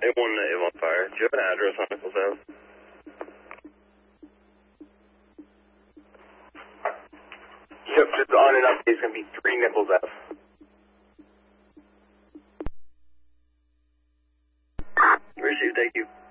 A1 negative on fire. Do you have an address on Nichols Ave? Yep, just on and up. It's going to be 3 Nichols Ave. Received, thank you.